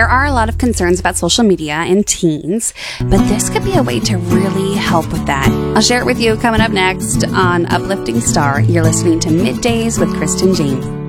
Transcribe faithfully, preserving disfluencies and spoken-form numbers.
there are a lot of concerns about social media in teens, but this could be a way to really help with that. I'll share it with you coming up next on Uplifting Star. You're listening to Middays with Kristen James.